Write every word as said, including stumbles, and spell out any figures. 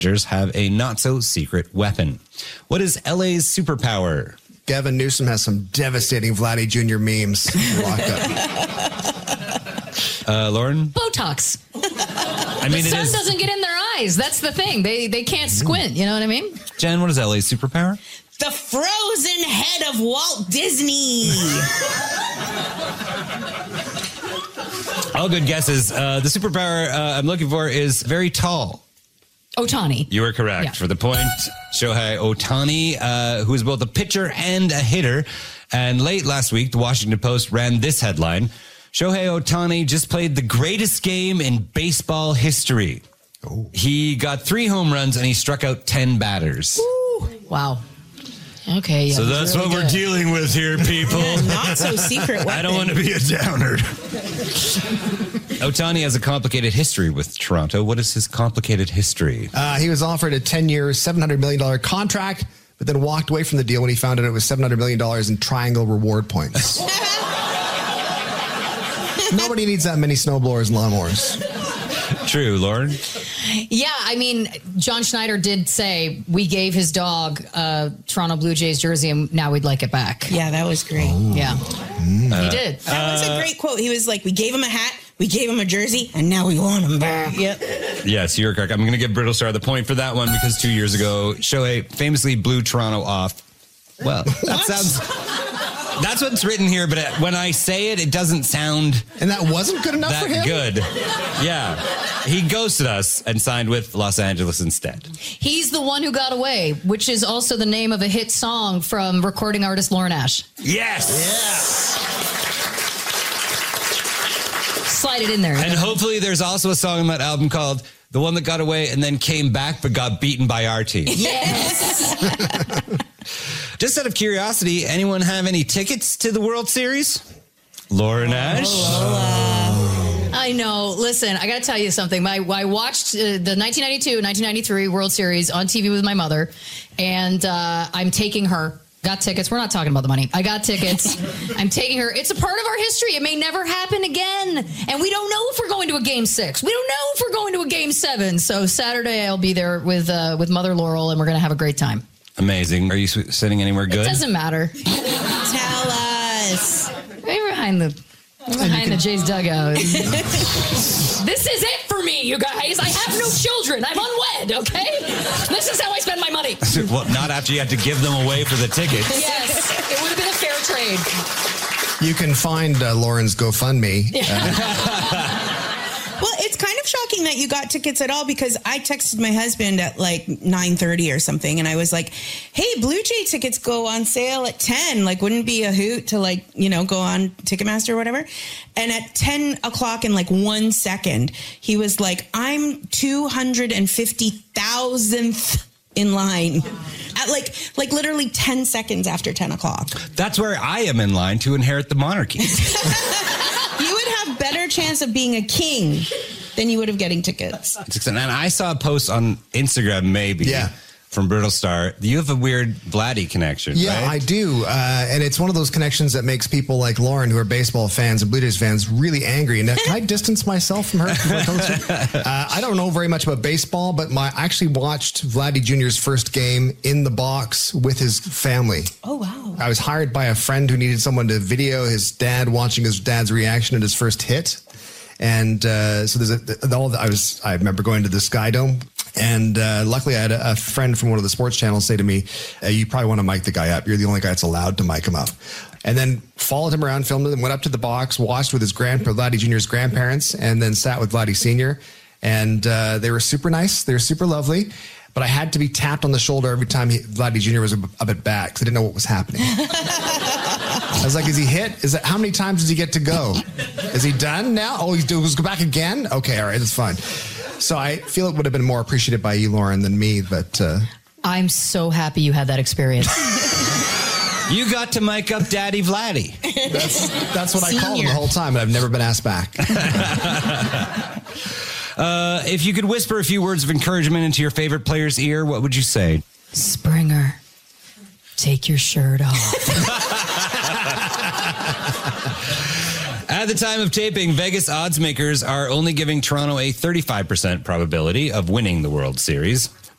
Rangers have a not-so-secret weapon. What is L A's superpower? Gavin Newsom has some devastating Vladdy Junior memes locked up. Uh, Lauren? Botox. I mean, the it sun is. doesn't get in their eyes. That's the thing. They they can't squint. You know what I mean? Jen, what is L A's superpower? The frozen head of Walt Disney. All good guesses. Uh, the superpower uh, I'm looking for is very tall. Ohtani. You were correct. Yeah. For the point, Shohei Ohtani, uh, who is both a pitcher and a hitter. And late last week, the Washington Post ran this headline. Shohei Ohtani just played the greatest game in baseball history. Oh. He got three home runs and he struck out ten batters. Woo. Wow. Okay. Yeah, so that's really what good. We're dealing with here, people. Not so secret weapon. I don't want to be a downer. Ohtani has a complicated history with Toronto. What is his complicated history? Uh, he was offered a ten-year, seven hundred million dollars contract, but then walked away from the deal when he found out it was seven hundred million dollars in triangle reward points. Nobody needs that many snowblowers and lawnmowers. True, Lauren? Yeah, I mean, John Schneider did say we gave his dog a Toronto Blue Jays jersey and now we'd like it back. Yeah, that was great. Oh. Yeah, mm. he did. That was a great quote. He was like, we gave him a hat, we gave him a jersey, and now we want him back. Yep. Yes, you're correct. I'm going to give Brittle Star the point for that one because two years ago, Shohei famously blew Toronto off. Well, that sounds... That's what's written here, but when I say it, it doesn't sound... And that wasn't good enough that for him? good. Yeah. He ghosted us and signed with Los Angeles instead. He's the one who got away, which is also the name of a hit song from recording artist Lauren Ash. Yes! Yes! Slide it in there. And hopefully there's also a song on that album called The One That Got Away and Then Came Back But Got Beaten by Our Team. Yes! Just out of curiosity, anyone have any tickets to the World Series? Lauren Ash? Oh, I know. Listen, I got to tell you something. My, I watched uh, the nineteen ninety-two nineteen ninety-three World Series on T V with my mother, and uh, I'm taking her. Got tickets. We're not talking about the money. I got tickets. I'm taking her. It's a part of our history. It may never happen again. And we don't know if we're going to a game six. We don't know if we're going to a game seven. So Saturday I'll be there with uh, with Mother Laurel, and we're going to have a great time. Amazing. Are you sitting anywhere good? It doesn't matter. Tell us. Right behind the behind the Jays dugout. This is it for me, you guys. I have no children. I'm unwed, okay? This is how I spend my money. Well, not after you had to give them away for the tickets. Yes, it would have been a fair trade. You can find uh, Lauren's GoFundMe. Uh, Well, it's kind of shocking that you got tickets at all because I texted my husband at like nine thirty or something and I was like, hey, Blue Jay tickets go on sale at ten. Like, wouldn't it be a hoot to like, you know, go on Ticketmaster or whatever? And at ten o'clock in like one second, he was like, I'm two hundred fifty thousandth in line. At like, like literally ten seconds after ten o'clock. That's where I am in line to inherit the monarchy. You would have better chance of being a king than you would of getting tickets. And I saw a post on Instagram, maybe, yeah. from Brittle Star. You have a weird Vladdy connection, yeah, right? I do. Uh, and it's one of those connections that makes people like Lauren, who are baseball fans and Blue Jays fans, really angry. And can I distance myself from her? uh, I don't know very much about baseball, but my, I actually watched Vladdy Junior's first game in the box with his family. Oh, wow. I was hired by a friend who needed someone to video his dad watching his dad's reaction at his first hit. And uh, so there's a, all the, I was, I remember going to the Sky Dome. And uh, luckily, I had a, a friend from one of the sports channels say to me, uh, you probably want to mic the guy up. You're the only guy that's allowed to mic him up. And then followed him around, filmed him, went up to the box, watched with his grandpa, Vladdy Junior's grandparents, and then sat with Vladdy Senior And uh, they were super nice. They were super lovely. But I had to be tapped on the shoulder every time he, Vladdy Junior was up at bat because I didn't know what was happening. I was like, is he hit? Is that how many times does he get to go? Is he done now? Oh, he's doing, go back again? Okay, all right, that's fine. So I feel it would have been more appreciated by you, Lauren, than me, but... Uh, I'm so happy you had that experience. You got to mic up Daddy Vladdy. That's, that's what I call him the whole time, and I've never been asked back. uh, if you could whisper a few words of encouragement into your favorite player's ear, what would you say? Springer, take your shirt off. At the time of taping, Vegas odds makers are only giving Toronto a thirty-five percent probability of winning the World Series.